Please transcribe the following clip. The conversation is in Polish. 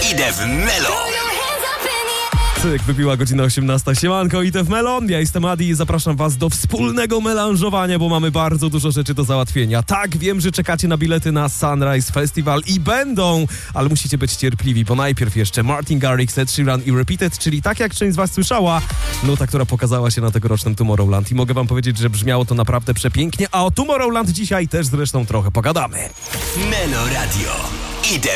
Idę w Melo. Cyk, wybiła godzina 18. Siemanko, idę w Melo. Ja jestem Adi i zapraszam was do wspólnego melanżowania, bo mamy bardzo dużo rzeczy do załatwienia. Tak, wiem, że czekacie na bilety na Sunrise Festival i będą, ale musicie być cierpliwi, bo najpierw jeszcze Martin Garrix, Ed Sheeran i Repeated, czyli tak jak część z was słyszała, nuta, która pokazała się na tegorocznym Tomorrowland. I mogę wam powiedzieć, że brzmiało to naprawdę przepięknie, a o Tomorrowland dzisiaj też zresztą trochę pogadamy. Melo Radio. Idę